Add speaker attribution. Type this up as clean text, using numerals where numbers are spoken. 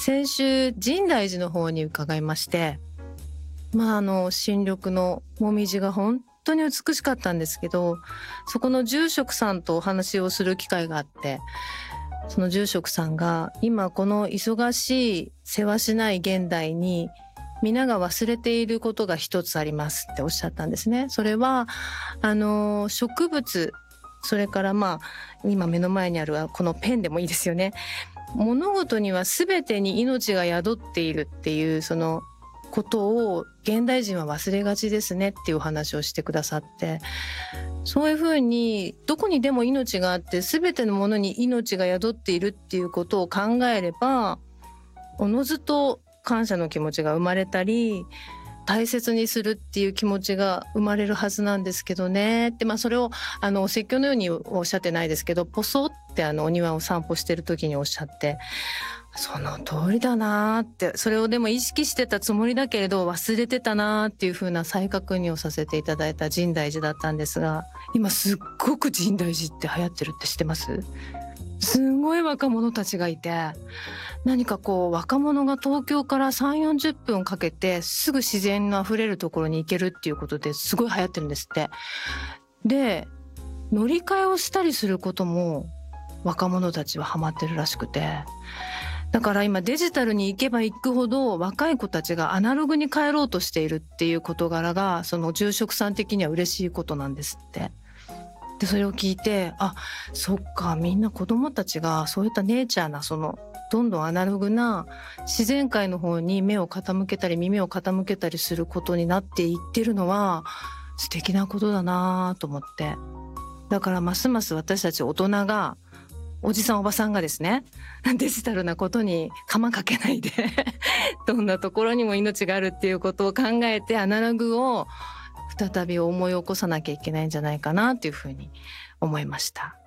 Speaker 1: 先週深大寺の方に伺いまして、新緑のもみじが本当に美しかったんですけど、そこの住職さんとお話をする機会があって、その住職さんが今この忙しいせわしない現代に皆が忘れていることが一つありますっておっしゃったんですね。それは植物、それから今目の前にあるこのペンでもいいですよね。物事には全てに命が宿っているっていうそのことを現代人は忘れがちですねっていうお話をしてくださって、そういうふうにどこにでも命があって全てのものに命が宿っているっていうことを考えれば、おのずと感謝の気持ちが生まれたり大切にするっていう気持ちが生まれるはずなんですけどねって、それをお説教のようにおっしゃってないですけど、ポソってお庭を散歩してる時におっしゃって、その通りだなって、それをでも意識してたつもりだけれど忘れてたなっていう風な再確認をさせていただいた深大寺だったんですが、今すっごく深大寺って流行ってるって知ってます？すごい若者たちがいて、何か若者が東京から3、40分かけてすぐ自然のあふれるところに行けるっていうことですごい流行ってるんですって。で、乗り換えをしたりすることも若者たちはハマってるらしくて、だから今デジタルに行けば行くほど若い子たちがアナログに帰ろうとしているっていう事柄が、その住職さん的には嬉しいことなんですって。でそれを聞いて、そっか、みんな子供たちがそういったネイチャーなどんどんアナログな自然界の方に目を傾けたり耳を傾けたりすることになっていってるのは素敵なことだなと思って、だからますます私たち大人が、おじさんおばさんがですね、デジタルなことに釜かけないでどんなところにも命があるっていうことを考えて、アナログを再び思い起こさなきゃいけないんじゃないかなっていうふうに思いました。